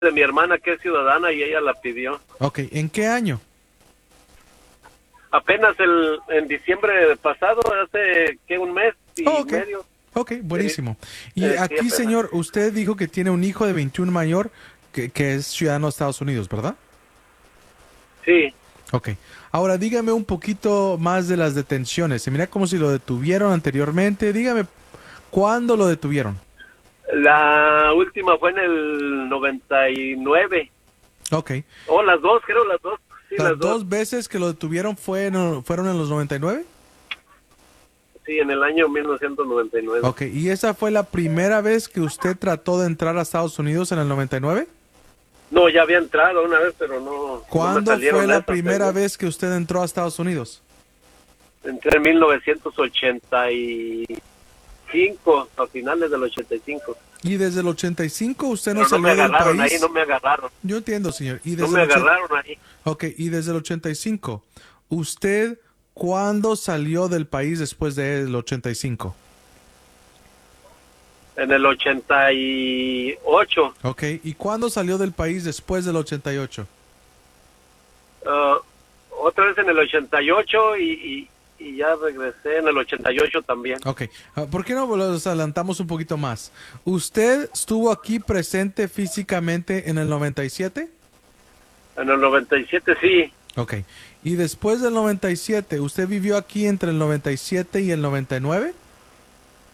de mi hermana que es ciudadana y ella la pidió. Ok, ¿en qué año? Apenas en diciembre pasado, hace que un mes y Ok, medio. ok, buenísimo. Y Sí, aquí, apenas. señor, usted dijo que tiene un hijo de 21 mayor que es ciudadano de Estados Unidos, ¿verdad? Sí, Ok. Ahora dígame un poquito más de las detenciones. Se mira como si lo detuvieron anteriormente. Dígame, ¿cuándo lo detuvieron? la última fue en el 99. Ok. O las dos, creo, las dos. Sí, Las las dos. dos veces que lo detuvieron fueron en los 99. Sí, en el año 1999. Ok. ¿Y esa fue la primera vez que usted trató de entrar a Estados Unidos en el 99? No, ya había entrado una vez, pero no me ¿Cuándo fue salieron la esas, primera vez que usted entró a Estados Unidos? Entré en 1985, a finales del 85. Y desde el 85 usted no Pero no me salió del agarraron ahí, no país. me agarraron. Yo entiendo, señor. Y No desde me el agarraron ahí. Ok, y desde el 85, ¿usted cuándo salió del país después del 85? En el 88. Ok, ¿y cuándo salió del país después del 88? ah, Otra vez en el 88 y ya regresé en el 88 también. Ok, ¿por qué no nos adelantamos un poquito más? ¿Usted estuvo aquí presente físicamente en el 97? En el 97 sí. Ok, y después del 97, ¿usted vivió aquí entre el 97 y el 99?